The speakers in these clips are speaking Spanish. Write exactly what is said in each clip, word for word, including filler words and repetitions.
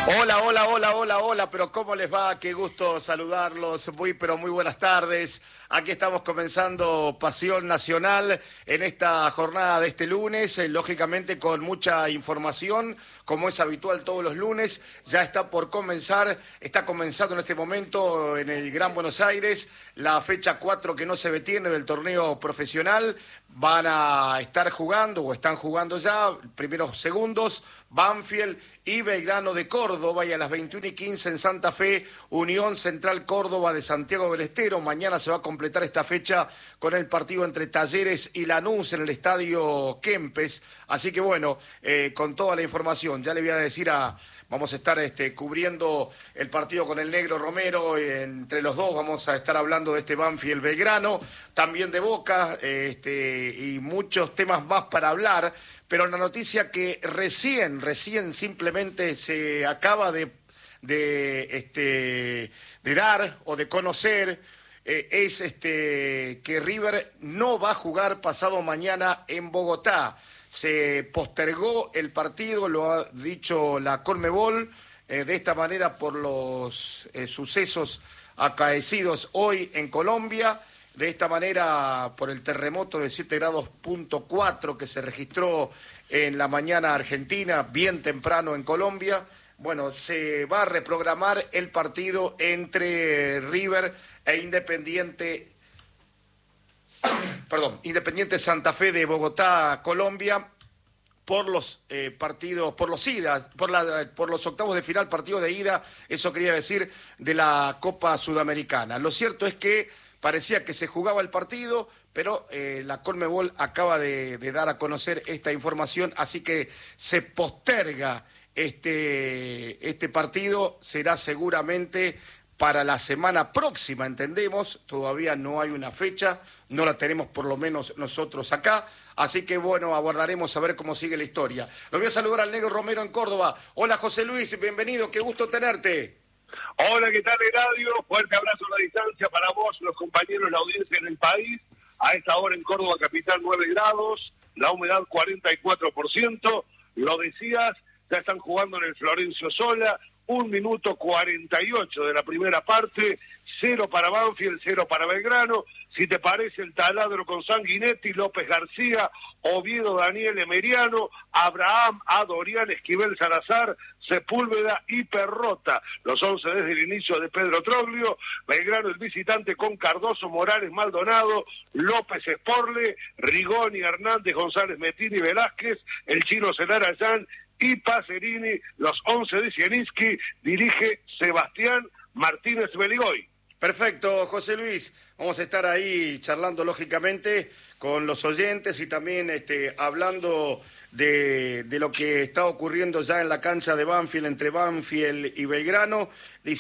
Hola, hola, hola, hola, hola, pero ¿cómo les va? Qué gusto saludarlos, muy, pero muy buenas tardes. Aquí estamos comenzando Pasión Nacional en esta jornada de este lunes, eh, lógicamente con mucha información, como es habitual todos los lunes. Ya está por comenzar, está comenzando en este momento en el Gran Buenos Aires la fecha cuatro que no se detiene del torneo profesional. Van a estar jugando, o están jugando ya, primeros segundos, Banfield y Belgrano de Córdoba, y a las veintiuna y quince en Santa Fe, Unión Central Córdoba de Santiago del Estero. Mañana se va a completar esta fecha con el partido entre Talleres y Lanús en el Estadio Kempes. Así que bueno, eh, con toda la información, ya le voy a decir a... Vamos a estar este, cubriendo el partido con el Negro Romero, entre los dos vamos a estar hablando de este Banfield Belgrano, también de Boca, este, y muchos temas más para hablar, pero la noticia que recién, recién simplemente se acaba de, de, este, de dar o de conocer, eh, es este, que River no va a jugar pasado mañana en Bogotá. Se postergó el partido, lo ha dicho la Conmebol, eh, de esta manera por los eh, sucesos acaecidos hoy en Colombia, de esta manera por el terremoto de siete grados punto cuatro que se registró en la mañana argentina, bien temprano en Colombia. Bueno, se va a reprogramar el partido entre River e Independiente Perdón, Independiente Santa Fe de Bogotá, Colombia, por los eh, partidos, por los idas, por, la, por los octavos de final, partido de ida, eso quería decir, de la Copa Sudamericana. Lo cierto es que parecía que se jugaba el partido, pero eh, la Conmebol acaba de, de dar a conocer esta información, así que se posterga este, este partido, será seguramente para la semana próxima, entendemos, todavía no hay una fecha, no la tenemos por lo menos nosotros acá, así que bueno, aguardaremos a ver cómo sigue la historia. Lo voy a saludar al Negro Romero en Córdoba. Hola José Luis, bienvenido, qué gusto tenerte. Hola, ¿qué tal, Eladio? Fuerte abrazo a la distancia para vos, los compañeros, la audiencia en el país. A esta hora en Córdoba capital nueve grados, la humedad cuarenta y cuatro por ciento, lo decías, ya están jugando en el Florencio Sola, un minuto cuarenta y ocho de la primera parte, cero para Banfield, cero para Belgrano. Si te parece, el taladro con Sanguinetti, López García, Oviedo, Daniel Emeriano, Abraham, Adorián, Esquivel, Salazar, Sepúlveda y Perrota. Los once desde el inicio de Pedro Troglio. Belgrano el visitante con Cardoso, Morales, Maldonado, López Esporle, Rigoni, Hernández, González, Metini, Velázquez, el chino Celarayán y Pacerini. Los once de Zielinski dirige Sebastián Martínez Beligoy. Perfecto, José Luis. Vamos a estar ahí charlando, lógicamente, con los oyentes y también este, hablando de, de lo que está ocurriendo ya en la cancha de Banfield, entre Banfield y Belgrano.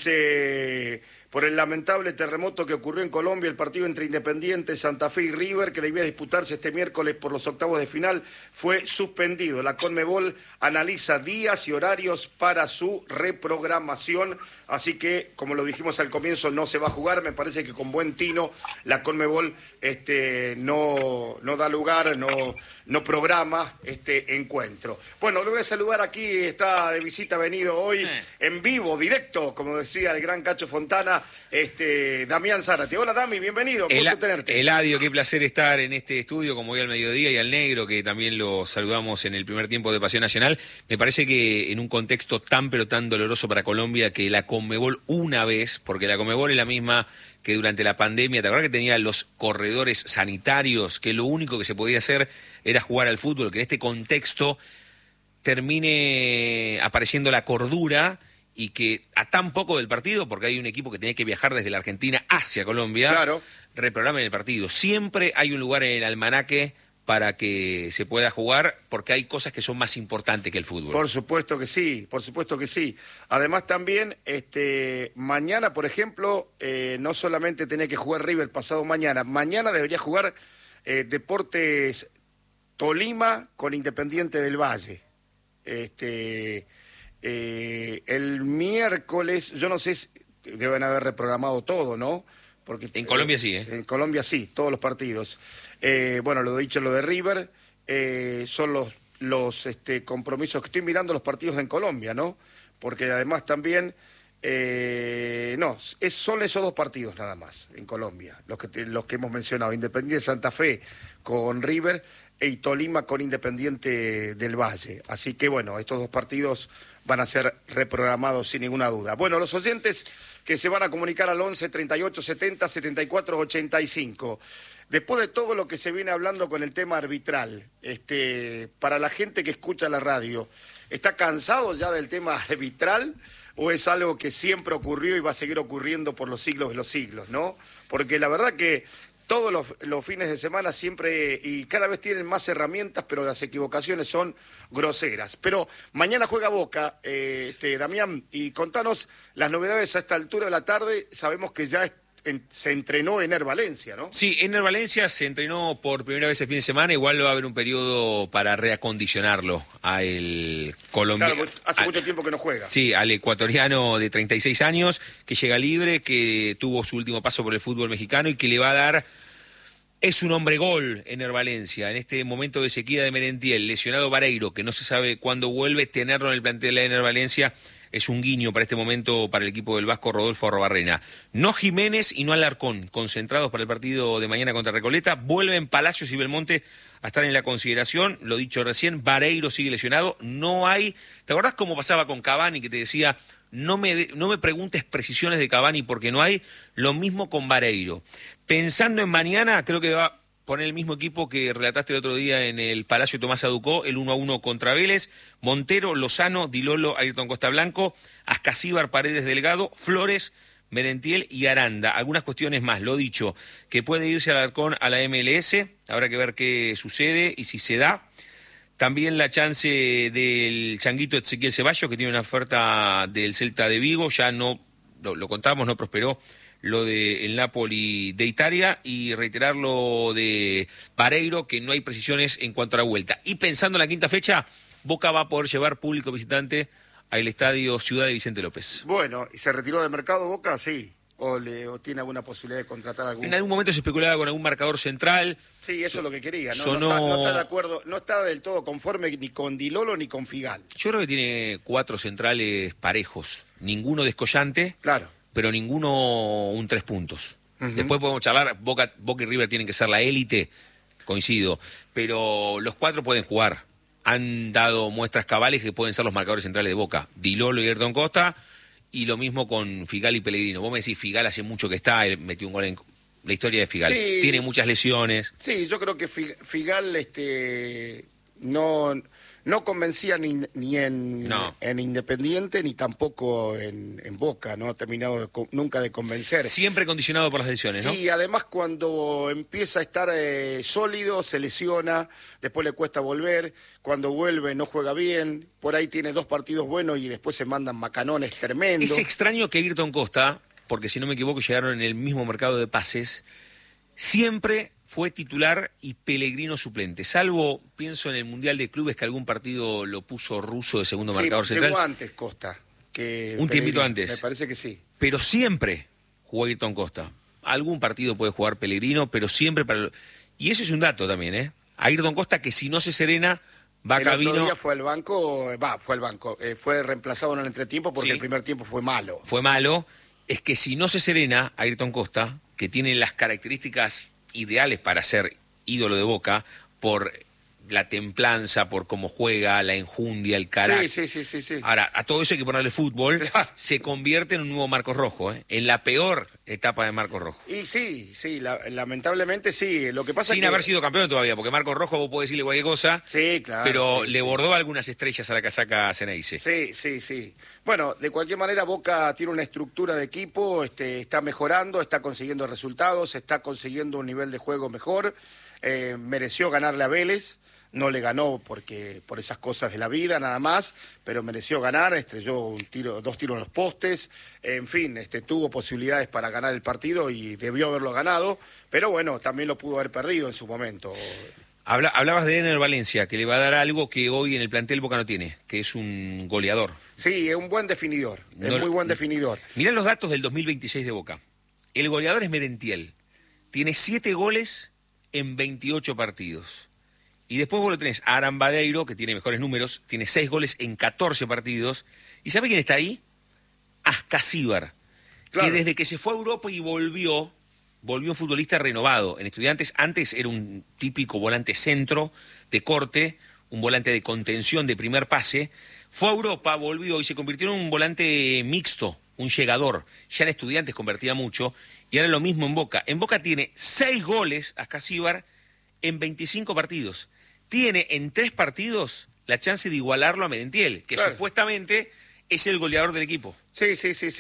Dice, por el lamentable terremoto que ocurrió en Colombia, el partido entre Independiente, Santa Fe y River, que debía disputarse este miércoles por los octavos de final, fue suspendido. La Conmebol analiza días y horarios para su reprogramación, así que, como lo dijimos al comienzo, no se va a jugar. Me parece que con buen tino la Conmebol este, no, no da lugar, no, no programa este encuentro. Bueno, lo voy a saludar aquí, está de visita venido hoy en vivo, directo, como decía el gran Cacho Fontana, este Damián Zárate. Hola Dami, bienvenido, gusto El, tenerte. Eladio, qué placer estar en este estudio, como hoy al mediodía, y al Negro, que también lo saludamos en el primer tiempo de Pasión Nacional. Me parece que en un contexto tan pero tan doloroso para Colombia, que la Conmebol una vez, porque la Conmebol es la misma que durante la pandemia, ¿te acuerdas que tenía los corredores sanitarios, que lo único que se podía hacer era jugar al fútbol? Que en este contexto termine apareciendo la cordura y que a tan poco del partido, porque hay un equipo que tenía que viajar desde la Argentina hacia Colombia, claro, reprogramen el partido. Siempre hay un lugar en el almanaque para que se pueda jugar, porque hay cosas que son más importantes que el fútbol. Por supuesto que sí, por supuesto que sí. Además también, este, mañana, por ejemplo, eh, no solamente tenía que jugar River pasado mañana, mañana debería jugar eh, Deportes Tolima con Independiente del Valle. Este, eh, el miércoles, yo no sé, si deben haber reprogramado todo, ¿no? Porque en Colombia eh, sí, ¿eh? En Colombia sí, todos los partidos. Eh, bueno, lo dicho, lo de River, eh, son los, los este, compromisos que estoy mirando los partidos en Colombia, ¿no? porque además también, eh, no, es, son esos dos partidos nada más en Colombia, los que, te, los que hemos mencionado, Independiente Santa Fe con River y Tolima con Independiente del Valle. Así que bueno, estos dos partidos van a ser reprogramados sin ninguna duda. Bueno, los oyentes que se van a comunicar al once, treinta y ocho, setenta, setenta y cuatro, ochenta y cinco. Después de todo lo que se viene hablando con el tema arbitral, este, para la gente que escucha la radio, ¿está cansado ya del tema arbitral o es algo que siempre ocurrió y va a seguir ocurriendo por los siglos de los siglos, ¿no? Porque la verdad que todos los, los fines de semana siempre, y cada vez tienen más herramientas, pero las equivocaciones son groseras. Pero mañana juega Boca, eh, este, Damián, y contanos las novedades a esta altura de la tarde. Sabemos que ya es, en, se entrenó Ener Valencia, ¿no? Sí, Ener Valencia se entrenó por primera vez el fin de semana, igual va a haber un periodo para reacondicionarlo al colombiano. Claro, hace al, mucho tiempo que no juega. Sí, al ecuatoriano de treinta y seis años, que llega libre, que tuvo su último paso por el fútbol mexicano y que le va a dar... Es un hombre gol, Ener Valencia. En este momento de sequía de Merentiel, lesionado Vareiro, que no se sabe cuándo vuelve, tenerlo en el plantel de Ener Valencia es un guiño para este momento para el equipo del Vasco Rodolfo Arrobarrena. No Jiménez y no Alarcón, concentrados para el partido de mañana contra Recoleta. Vuelven Palacios y Belmonte a estar en la consideración. Lo dicho recién, Vareiro sigue lesionado. No hay... ¿Te acordás cómo pasaba con Cavani, que te decía... No me, de, no me preguntes precisiones de Cavani porque no hay? Lo mismo con Vareiro. Pensando en mañana, creo que va a poner el mismo equipo que relataste el otro día en el Palacio Tomás Aducó, el uno a uno contra Vélez: Montero, Lozano, Dilolo, Ayrton Costa Blanco, Ascasíbar, Paredes, Delgado, Flores, Merentiel y Aranda. Algunas cuestiones más, lo dicho, que puede irse Alarcón a la M L S, habrá que ver qué sucede y si se da. También la chance del changuito Ezequiel Ceballos, que tiene una oferta del Celta de Vigo, ya no, lo, lo contamos, no prosperó lo del Napoli de Italia, y reiterar lo de Vareiro, que no hay precisiones en cuanto a la vuelta. Y pensando en la quinta fecha, Boca va a poder llevar público visitante al estadio Ciudad de Vicente López. Bueno, ¿y se retiró del mercado Boca? Sí. O, le, o tiene alguna posibilidad de contratar algún... En algún momento se especulaba con algún marcador central. Sí, eso so, es lo que quería, ¿no? Sonó... No, está, no está de acuerdo, no está del todo conforme ni con Dilolo ni con Figal. Yo creo que tiene cuatro centrales parejos, ninguno descollante, claro, pero ninguno un tres puntos. Uh-huh. Después podemos charlar, Boca, Boca y River tienen que ser la élite, coincido, pero los cuatro pueden jugar. Han dado muestras cabales que pueden ser los marcadores centrales de Boca, Dilolo y Ayrton Costa. Y lo mismo con Figal y Pellegrino. Vos me decís, Figal hace mucho que está, él metió un gol en la historia de Figal. Sí, tiene muchas lesiones. Sí, yo creo que Figal este, no, no convencía ni, ni en, no. en Independiente ni tampoco en, en Boca. No ha terminado de, nunca de convencer. Siempre condicionado por las lesiones, sí, ¿no? Sí, además cuando empieza a estar eh, sólido, se lesiona, después le cuesta volver. Cuando vuelve no juega bien, por ahí tiene dos partidos buenos y después se mandan macanones tremendos. Es extraño que Ayrton Costa, porque si no me equivoco llegaron en el mismo mercado de pases, siempre fue titular y Pellegrino suplente, salvo, pienso en el Mundial de Clubes, que algún partido lo puso Russo de segundo sí, marcador central. Llegó antes Costa. Que Un tiempito antes. Me parece que sí. Pero siempre jugó Ayrton Costa. Algún partido puede jugar Pellegrino, pero siempre para... Y eso es un dato también, ¿eh? Ayrton Costa, que si no se serena... Va el Cabino. Otro día fue al banco, va, fue al banco, eh, fue reemplazado en el entretiempo porque sí. El primer tiempo fue malo. Fue malo, es que si no se serena, Ayrton Costa, que tiene las características ideales para ser ídolo de Boca, por la templanza, por cómo juega, la enjundia, el carácter. Sí, sí, sí, sí, sí. Ahora, a todo eso hay que ponerle fútbol, claro. Se convierte en un nuevo Marcos Rojo, ¿eh? En la peor etapa de Marcos Rojo. Y sí, sí, la, lamentablemente sí. Lo que pasa Sin es que... haber sido campeón todavía, porque Marcos Rojo vos podés decirle cualquier cosa, sí, claro, pero sí, le sí. bordó algunas estrellas a la casaca Ceneice. Sí, sí, sí. Bueno, de cualquier manera Boca tiene una estructura de equipo, este, está mejorando, está consiguiendo resultados, está consiguiendo un nivel de juego mejor, eh, mereció ganarle a Vélez. No le ganó porque por esas cosas de la vida nada más, pero mereció ganar, estrelló un tiro, dos tiros en los postes, en fin, este, tuvo posibilidades para ganar el partido y debió haberlo ganado, pero bueno, también lo pudo haber perdido en su momento. Habla, hablabas de Ener Valencia, que le va a dar algo que hoy en el plantel Boca no tiene, que es un goleador. Sí, es un buen definidor, es no, muy buen definidor. Mirá los datos del dos mil veintiséis de Boca. El goleador es Merentiel, tiene siete goles en veintiocho partidos. Y después vos lo tenés a Aran Baleiro, que tiene mejores números, tiene seis goles en catorce partidos. ¿Y sabe quién está ahí? Ascasíbar, claro, que desde que se fue a Europa y volvió, volvió un futbolista renovado. En Estudiantes antes era un típico volante centro de corte, un volante de contención de primer pase. Fue a Europa, volvió y se convirtió en un volante mixto, un llegador. Ya en Estudiantes convertía mucho y ahora lo mismo en Boca. En Boca tiene seis goles Ascasíbar en veinticinco partidos. Tiene en tres partidos la chance de igualarlo a Merentiel, que claro, supuestamente es el goleador del equipo. Sí, sí, sí, sí.